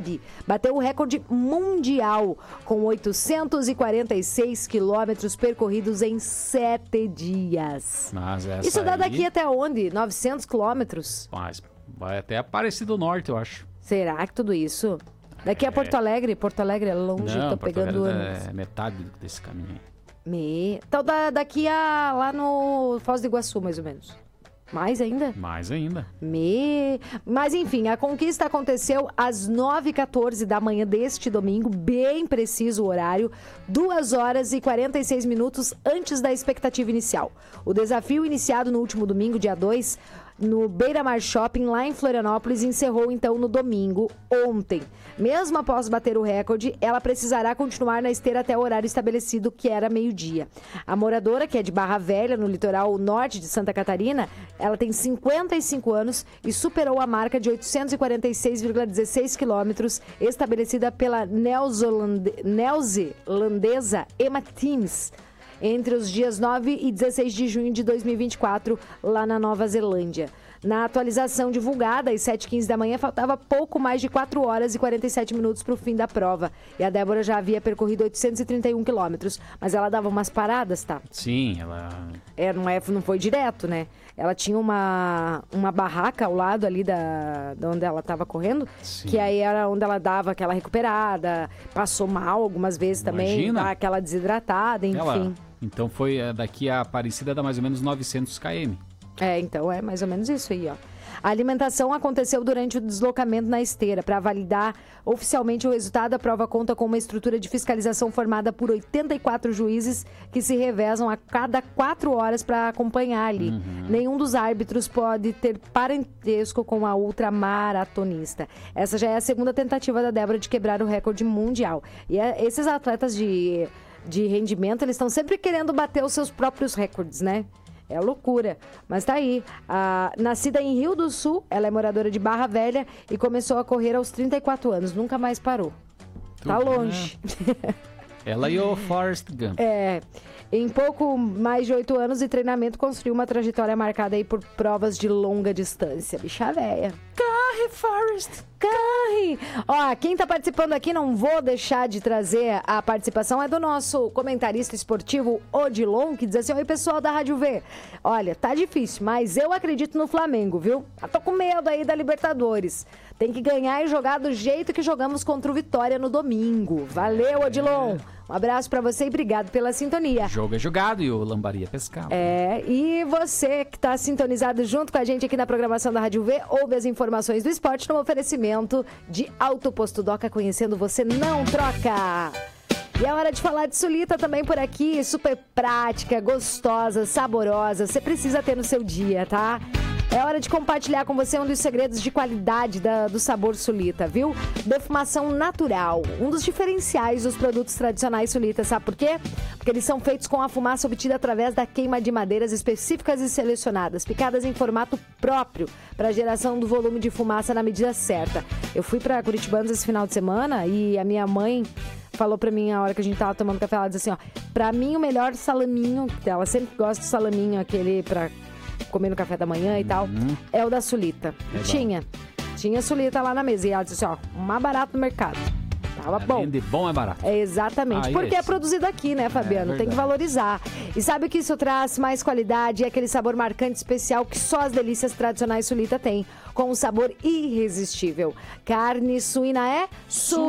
Gabi. Bateu o recorde mundial com 846 quilômetros percorridos em 7 dias. Mas Isso dá daqui até onde? 900 quilômetros? Mas vai até Aparecido do Norte, eu acho. Será que tudo isso? Daqui a Porto Alegre? Porto Alegre é longe, Não, tô Porto pegando Alegre anos. é metade desse caminho aí. Então daqui a lá no Foz do Iguaçu, mais ou menos. Mais ainda? Mais ainda. Mas enfim, a conquista aconteceu às 9h14 da manhã deste domingo, bem preciso o horário, 2 horas e 46 minutos antes da expectativa inicial. O desafio iniciado no último domingo, dia 2, no Beira Mar Shopping, lá em Florianópolis, encerrou então no domingo, ontem. Mesmo após bater o recorde, ela precisará continuar na esteira até o horário estabelecido, que era meio-dia. A moradora, que é de Barra Velha, no litoral norte de Santa Catarina, ela tem 55 anos e superou a marca de 846,16 quilômetros estabelecida pela neozelandesa Emma Timms entre os dias 9 e 16 de junho de 2024, lá na Nova Zelândia. Na atualização divulgada, às 7h15 da manhã, faltava pouco mais de 4 horas e 47 minutos para o fim da prova. E a Débora já havia percorrido 831 quilômetros. Mas ela dava umas paradas, tá? Sim, ela... Não foi direto, né? Ela tinha uma barraca ao lado ali da onde ela estava correndo. Sim. Que aí era onde ela dava aquela recuperada. Passou mal algumas vezes também. Dá aquela desidratada, enfim. Então foi daqui a Aparecida dá mais ou menos 900 km. Então é mais ou menos isso aí, ó. A alimentação aconteceu durante o deslocamento na esteira. Para validar oficialmente o resultado, a prova conta com uma estrutura de fiscalização formada por 84 juízes que se revezam a cada 4 horas para acompanhar ali. Nenhum dos árbitros pode ter parentesco com a ultramaratonista. Essa já é a segunda tentativa da Débora de quebrar o recorde mundial. E esses atletas de rendimento, eles estão sempre querendo bater os seus próprios recordes, né? É loucura. Mas tá aí. Nascida em Rio do Sul, ela é moradora de Barra Velha e começou a correr aos 34 anos. Nunca mais parou. Tá longe. Ela e o Forrest Gump. Em pouco mais de 8 anos de treinamento, construiu uma trajetória marcada aí por provas de longa distância. Bicha véia. Corre, Forrest! Corre! Ó, quem tá participando aqui, não vou deixar de trazer a participação, é do nosso comentarista esportivo, Odilon, que diz assim: oi, pessoal da Rádio V. Olha, tá difícil, mas eu acredito no Flamengo, viu? Eu tô com medo aí da Libertadores. Tem que ganhar e jogar do jeito que jogamos contra o Vitória no domingo. Valeu, Odilon! Um abraço pra você e obrigado pela sintonia. Jogo é jogado e o lambaria é pescado. E você que tá sintonizado junto com a gente aqui na programação da Rádio V, ouve as informações do esporte no oferecimento de Auto Posto Doca. Conhecendo você, não troca! E é hora de falar de Sulita também por aqui, super prática, gostosa, saborosa, você precisa ter no seu dia, tá? É hora de compartilhar com você um dos segredos de qualidade do sabor Sulita, viu? Defumação natural, um dos diferenciais dos produtos tradicionais Sulita, sabe por quê? Porque eles são feitos com a fumaça obtida através da queima de madeiras específicas e selecionadas, picadas em formato próprio para a geração do volume de fumaça na medida certa. Eu fui para Curitibanos esse final de semana e a minha mãe falou pra mim, a hora que a gente tava tomando café, ela disse assim, ó, pra mim o melhor salaminho, ela sempre gosta de salaminho, aquele pra comer no café da manhã e tal, é o da Sulita. Tinha Sulita lá na mesa e ela disse assim, ó, mais barato no mercado. Tava bom. De bom é barato. Exatamente. Porque é produzido aqui, né, Fabiano? Tem que valorizar. E sabe o que isso traz mais qualidade? É aquele sabor marcante especial que só as delícias tradicionais Sulita têm. Com um sabor irresistível. Carne suína é